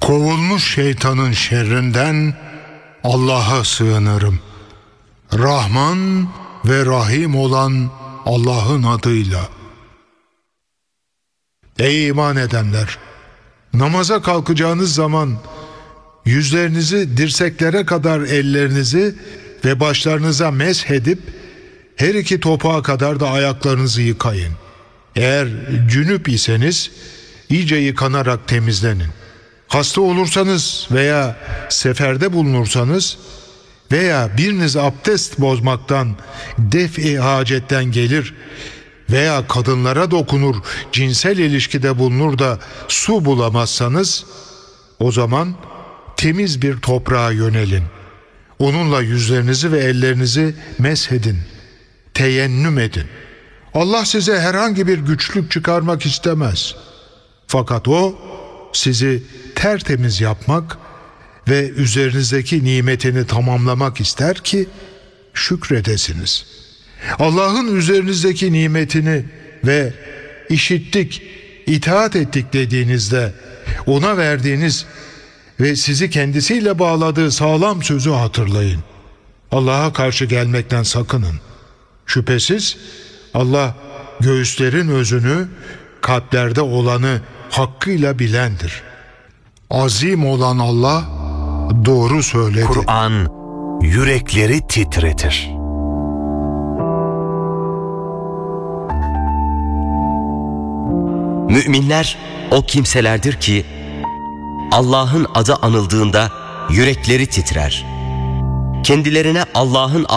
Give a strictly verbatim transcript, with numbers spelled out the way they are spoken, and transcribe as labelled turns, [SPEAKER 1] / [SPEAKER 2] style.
[SPEAKER 1] Kovulmuş şeytanın şerrinden Allah'a sığınırım. Rahman ve Rahim olan Allah'ın adıyla. Ey iman edenler! Namaza kalkacağınız zaman yüzlerinizi dirseklere kadar ellerinizi ve başlarınıza meshedip her iki topuğa kadar da ayaklarınızı yıkayın. Eğer cünüp iseniz iyice yıkanarak temizlenin. Hasta olursanız veya seferde bulunursanız veya biriniz abdest bozmaktan, def-i hacetten gelir veya kadınlara dokunur, cinsel ilişkide bulunur da su bulamazsanız, o zaman temiz bir toprağa yönelin. Onunla yüzlerinizi ve ellerinizi meshedin, teyennüm edin. Allah size herhangi bir güçlük çıkarmak istemez. Fakat O sizi tertemiz yapmak ve üzerinizdeki nimetini tamamlamak ister ki şükredesiniz. Allah'ın üzerinizdeki nimetini ve işittik, itaat ettik dediğinizde O'na verdiğiniz ve sizi kendisiyle bağladığı sağlam sözü hatırlayın. Allah'a karşı gelmekten sakının. Şüphesiz Allah göğüslerin özünü, kalplerde olanı hakkıyla bilendir. Azim olan Allah doğru söyledi.
[SPEAKER 2] Kur'an yürekleri titretir.
[SPEAKER 3] Müminler o kimselerdir ki Allah'ın adı anıldığında yürekleri titrer. Kendilerine Allah'ın